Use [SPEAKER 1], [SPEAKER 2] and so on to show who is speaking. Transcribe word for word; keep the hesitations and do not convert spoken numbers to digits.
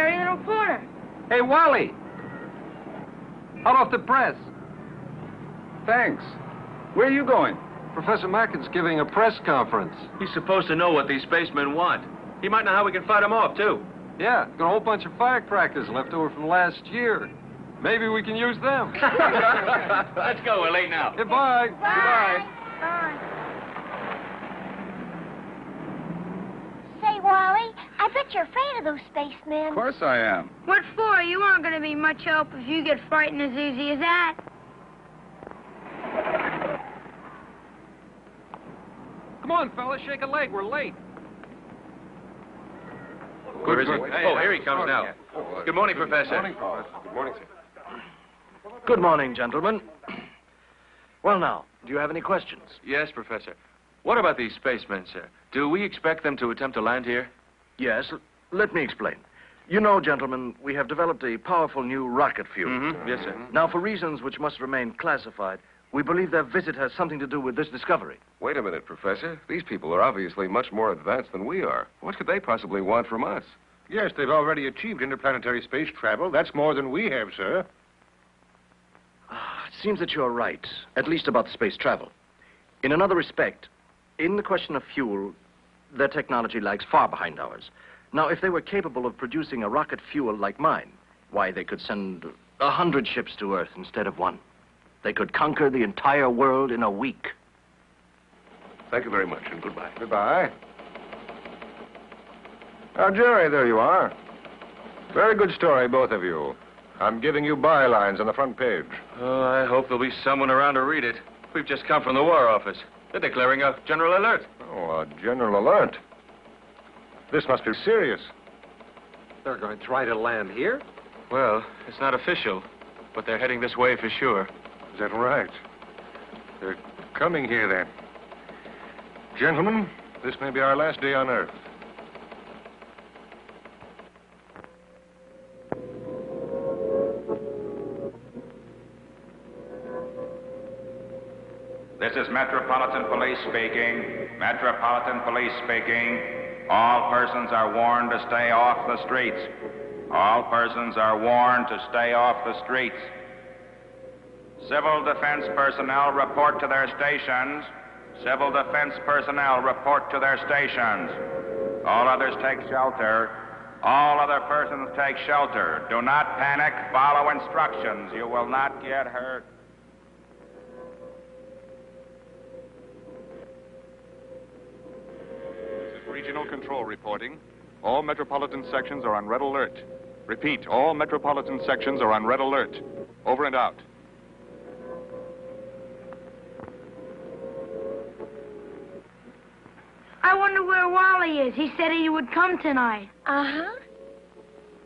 [SPEAKER 1] Jerry, the reporter.
[SPEAKER 2] Hey, Wally! Hot off the press.
[SPEAKER 3] Thanks. Where are you going?
[SPEAKER 2] Professor Mackin's giving a press conference.
[SPEAKER 4] He's supposed to know what these spacemen want. He might know how we can fight them off, too.
[SPEAKER 2] Yeah, got a whole bunch of firecrackers left over from last year. Maybe we can use them.
[SPEAKER 4] Let's go. We're late now.
[SPEAKER 2] Goodbye.
[SPEAKER 1] Bye.
[SPEAKER 2] Goodbye.
[SPEAKER 1] Bye.
[SPEAKER 5] Say, Wally, I bet you're afraid of those spacemen.
[SPEAKER 3] Of course I am.
[SPEAKER 1] What for? You aren't going to be much help if you get frightened as easy as that.
[SPEAKER 2] Come on, fellas, shake a leg. We're late.
[SPEAKER 4] Where is he?
[SPEAKER 2] Hey,
[SPEAKER 4] Oh, here he comes now. Good morning, Professor.
[SPEAKER 3] Good morning, Professor. Good morning, sir.
[SPEAKER 6] Good morning, gentlemen. Well, now, do you have any questions?
[SPEAKER 4] Yes, Professor. What about these spacemen, sir? Do we expect them to attempt to land here?
[SPEAKER 6] Yes, l- let me explain. You know, gentlemen, we have developed a powerful new rocket fuel.
[SPEAKER 4] Mm-hmm. Yes, sir.
[SPEAKER 6] Now, for reasons which must remain classified, we believe their visit has something to do with this discovery.
[SPEAKER 7] Wait a minute, Professor. These people are obviously much more advanced than we are. What could they possibly want from us?
[SPEAKER 8] Yes, they've already achieved interplanetary space travel. That's more than we have, sir.
[SPEAKER 6] Ah, it seems that you're right, at least about the space travel. In another respect, in the question of fuel, their technology lags far behind ours. Now, if they were capable of producing a rocket fuel like mine, why, they could send a hundred ships to Earth instead of one. They could conquer the entire world in a week.
[SPEAKER 7] Thank you very much, and goodbye.
[SPEAKER 8] Goodbye. Now, Jerry, there you are. Very good story, both of you. I'm giving you bylines on the front page.
[SPEAKER 4] Oh, I hope there'll be someone around to read it. We've just come from the War Office. They're declaring a general alert.
[SPEAKER 8] Oh, a general alert. This must be serious.
[SPEAKER 2] They're going to try to land here?
[SPEAKER 4] Well, it's not official, but they're heading this way for sure.
[SPEAKER 8] Is that right? They're coming here, then. Gentlemen, this may be our last day on Earth.
[SPEAKER 9] This is Metropolitan Police speaking. Metropolitan Police speaking. All persons are warned to stay off the streets. All persons are warned to stay off the streets. Civil defense personnel report to their stations. Civil defense personnel report to their stations. All others take shelter. All other persons take shelter. Do not panic. Follow instructions. You will not get hurt.
[SPEAKER 10] Regional Control reporting. All metropolitan sections are on red alert. Repeat, all metropolitan sections are on red alert. Over and out.
[SPEAKER 1] I wonder where Wally is. He said he would come tonight.
[SPEAKER 5] Uh-huh.